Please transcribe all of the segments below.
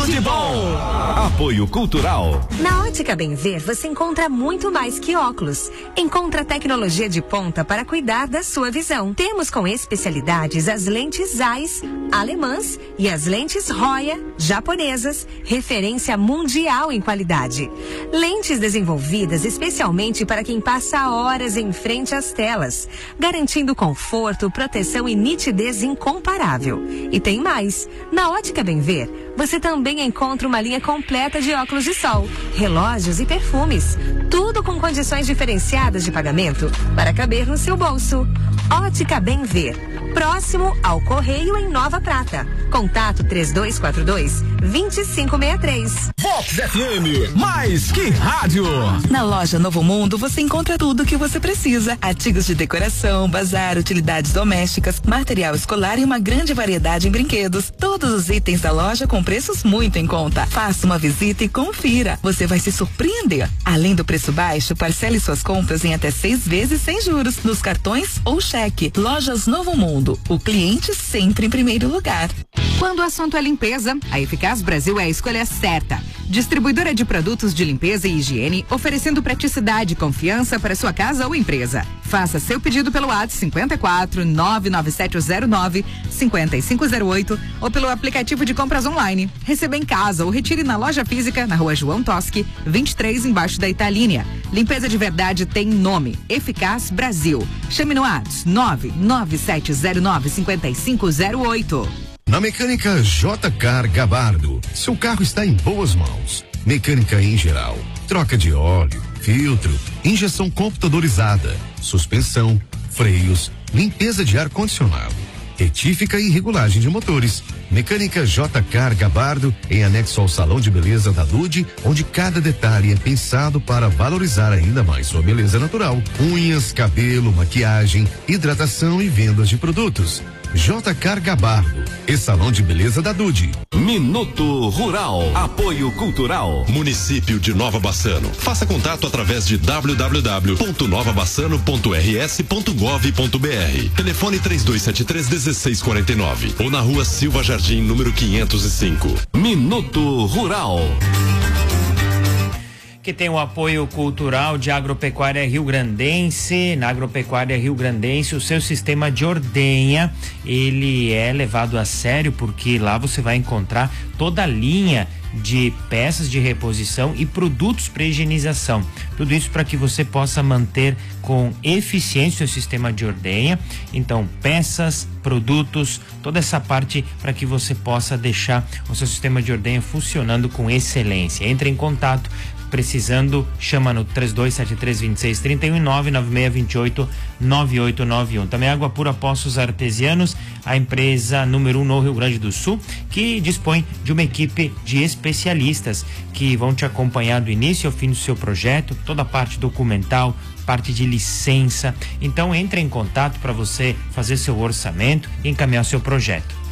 Tudo de bom. Apoio Cultural. Na Ótica Bem Ver você encontra muito mais que óculos. Encontra tecnologia de ponta para cuidar da sua visão. Temos com especialidades as lentes Zeiss, alemãs e as lentes Roya, japonesas, referência mundial em qualidade. Lentes desenvolvidas especialmente para quem passa horas em frente às telas, garantindo conforto, proteção e nitidez incomparável. E tem mais. Na Ótica Bem Ver, você também encontra uma linha completa de óculos de sol, relógios e perfumes. Tudo com condições diferenciadas de pagamento para caber no seu bolso. Ótica Bem Ver, próximo ao Correio em Nova Prata. Contato 3242-2563. Vox FM, mais que rádio. Na loja Novo Mundo você encontra tudo o que você precisa. Artigos de decoração, bazar, utilidades domésticas, material escolar e uma grande variedade em brinquedos. Todos os itens da loja com preços muito em conta. Faça uma visita e confira. Você vai se surpreender. Além do preço baixo, parcele suas compras em até 6 vezes sem juros, nos cartões ou cheque. Lojas Novo Mundo. O cliente sempre em primeiro lugar. Quando o assunto é limpeza, a Eficaz Brasil é a escolha certa. Distribuidora de produtos de limpeza e higiene, oferecendo praticidade e confiança para sua casa ou empresa. Faça seu pedido pelo WhatsApp 54 99709 5508 ou pelo aplicativo de compras online. Receba em casa ou retire na loja física na Rua João Toschi, 23, embaixo da Italínia. Limpeza de verdade tem nome: Eficaz Brasil. Chame no WhatsApp 99709 5508. Na Mecânica J-Car Gabardo, seu carro está em boas mãos. Mecânica em geral, troca de óleo, filtro, injeção computadorizada, suspensão, freios, limpeza de ar-condicionado, retífica e regulagem de motores. Mecânica J-Car Gabardo, em anexo ao Salão de Beleza da Dude, onde cada detalhe é pensado para valorizar ainda mais sua beleza natural. Unhas, cabelo, maquiagem, hidratação e vendas de produtos. J-Car Gabardo e Salão de Beleza da Dude. Minuto Rural. Apoio Cultural. Município de Nova Bassano. Faça contato através de www.novabassano.rs.gov.br. Telefone 3273-1649 ou na Rua Silva Jardim, número 505. Minuto Rural. Que tem o apoio cultural de Agropecuária Rio Grandense. Na Agropecuária Rio Grandense, o seu sistema de ordenha, ele é levado a sério, porque lá você vai encontrar toda a linha de peças de reposição e produtos para higienização. Tudo isso para que você possa manter com eficiência o seu sistema de ordenha. Então, peças, produtos, toda essa parte para que você possa deixar o seu sistema de ordenha funcionando com excelência. Entre em contato. Precisando, chama no 3273-2631 e 9628-9891. Também Água Pura Poços Artesianos, a empresa número 1 no Rio Grande do Sul, que dispõe de uma equipe de especialistas que vão te acompanhar do início ao fim do seu projeto, toda a parte documental, parte de licença. Então entre em contato para você fazer seu orçamento e encaminhar seu projeto.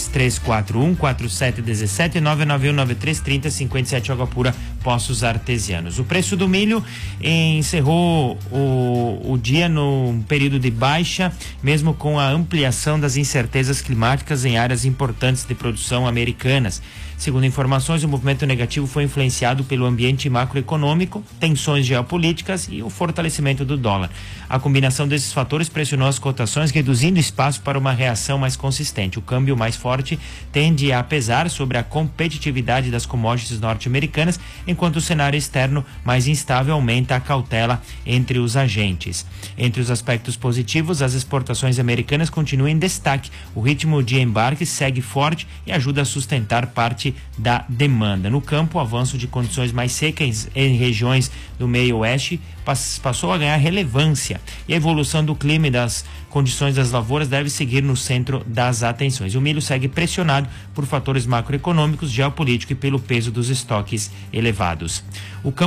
3341-4717 991-9330-57 Água Pura Poços Artesianos. O preço do milho encerrou o dia num período de baixa, mesmo com a ampliação das incertezas climáticas em áreas importantes de produção americanas. Segundo informações, o movimento negativo foi influenciado pelo ambiente macroeconômico, tensões geopolíticas e o fortalecimento do dólar. A combinação desses fatores pressionou as cotações, reduzindo espaço para uma reação mais consistente. O câmbio mais forte tende a pesar sobre a competitividade das commodities norte-americanas, enquanto o cenário externo mais instável aumenta a cautela entre os agentes. Entre os aspectos positivos, as exportações americanas continuam em destaque. O ritmo de embarque segue forte e ajuda a sustentar parte da demanda. No campo, o avanço de condições mais secas em regiões do meio oeste passou a ganhar relevância, e a evolução do clima e das condições das lavouras deve seguir no centro das atenções. O milho segue pressionado por fatores macroeconômicos, geopolíticos e pelo peso dos estoques elevados. O campo